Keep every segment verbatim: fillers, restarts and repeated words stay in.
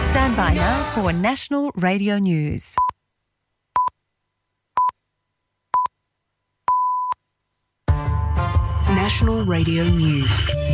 Stand by now for National Radio News. National Radio News.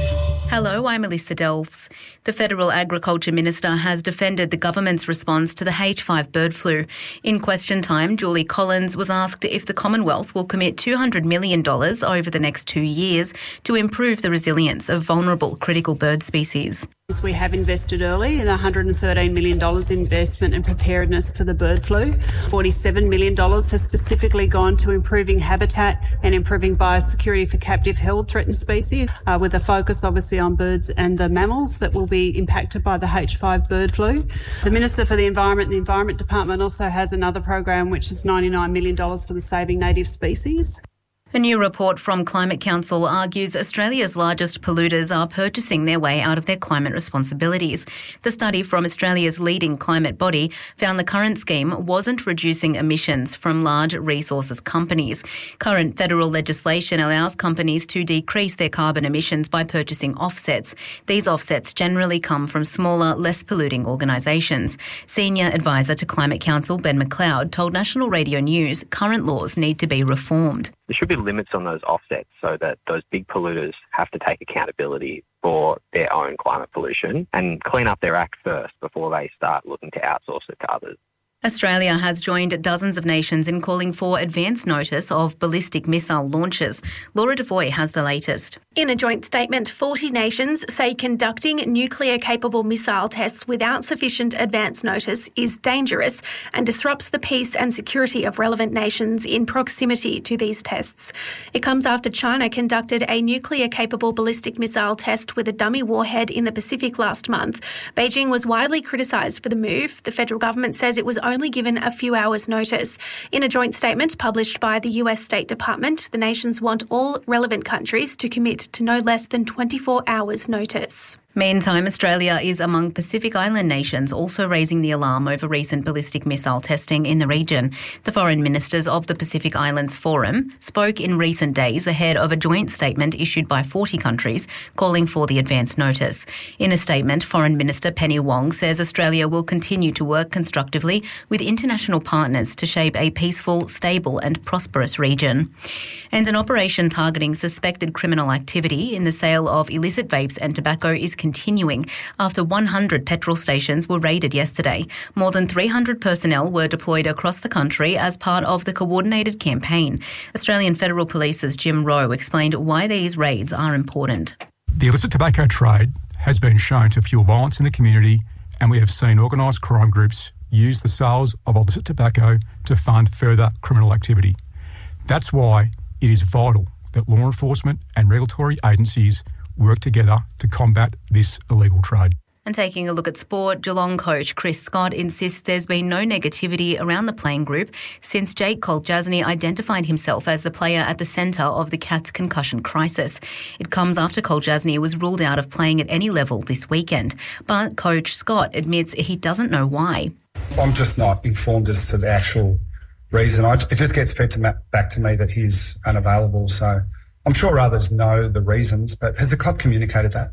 Hello, I'm Alyssa Delves. The Federal Agriculture Minister has defended the government's response to the H five bird flu. In question time, Julie Collins was asked if the Commonwealth will commit two hundred million dollars over the next two years to improve the resilience of vulnerable critical bird species. We have invested early in one hundred thirteen million dollars investment and preparedness for the bird flu. forty-seven million dollars has specifically gone to improving habitat and improving biosecurity for captive held threatened species, uh, with a focus obviously on birds and the mammals that will be impacted by the H five bird flu. The Minister for the Environment and the Environment Department also has another program which is ninety-nine million dollars for the Saving Native Species. A new report from Climate Council argues Australia's largest polluters are purchasing their way out of their climate responsibilities. The study from Australia's leading climate body found the current scheme wasn't reducing emissions from large resources companies. Current federal legislation allows companies to decrease their carbon emissions by purchasing offsets. These offsets generally come from smaller, less polluting organisations. Senior advisor to Climate Council, Ben McLeod, told National Radio News current laws need to be reformed. There should be limits on those offsets so that those big polluters have to take accountability for their own climate pollution and clean up their act first before they start looking to outsource it to others. Australia has joined dozens of nations in calling for advance notice of ballistic missile launches. Laura Devoy has the latest. In a joint statement, forty nations say conducting nuclear-capable missile tests without sufficient advance notice is dangerous and disrupts the peace and security of relevant nations in proximity to these tests. It comes after China conducted a nuclear-capable ballistic missile test with a dummy warhead in the Pacific last month. Beijing was widely criticised for the move. The federal government says it was only only given a few hours' notice. In a joint statement published by the U S State Department, the nations want all relevant countries to commit to no less than twenty-four hours' notice. Meantime, Australia is among Pacific Island nations also raising the alarm over recent ballistic missile testing in the region. The foreign ministers of the Pacific Islands Forum spoke in recent days ahead of a joint statement issued by forty countries calling for the advance notice. In a statement, Foreign Minister Penny Wong says Australia will continue to work constructively with international partners to shape a peaceful, stable and prosperous region. And an operation targeting suspected criminal activity in the sale of illicit vapes and tobacco is continuing after one hundred petrol stations were raided yesterday. More than three hundred personnel were deployed across the country as part of the coordinated campaign. Australian Federal Police's Jim Rowe explained why these raids are important. The illicit tobacco trade has been shown to fuel violence in the community, and we have seen organised crime groups use the sales of illicit tobacco to fund further criminal activity. That's why it is vital that law enforcement and regulatory agencies work together to combat this illegal trade. And taking a look at sport, Geelong coach Chris Scott insists there's been no negativity around the playing group since Jake Kolchasny identified himself as the player at the centre of the Cats' concussion crisis. It comes after Kolchasny was ruled out of playing at any level this weekend. But Coach Scott admits he doesn't know why. I'm just not informed as to the actual reason. I, it just gets fed to, back to me that he's unavailable, so I'm sure others know the reasons, but has the club communicated that?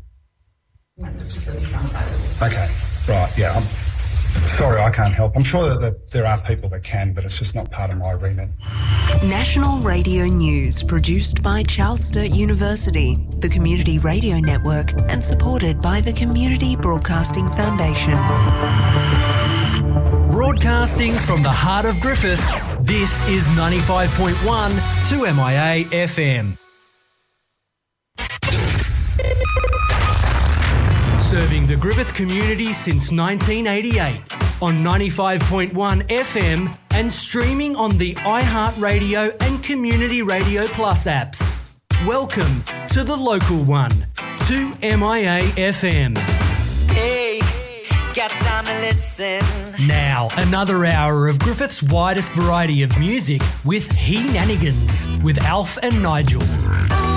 Okay, right, yeah. I'm sorry, I can't help. I'm sure that there are people that can, but it's just not part of my remit. National Radio News, produced by Charles Sturt University, the Community Radio Network, and supported by the Community Broadcasting Foundation. Broadcasting from the heart of Griffith, this is ninety-five point one two M I A F M. Serving the Griffith community since nineteen eighty-eight on ninety-five point one F M and streaming on the iHeartRadio and Community Radio Plus apps. Welcome to the local one, two M I A F M. Hey, got time to listen. Now, another hour of Griffith's widest variety of music with He Nanigans with Alf and Nigel.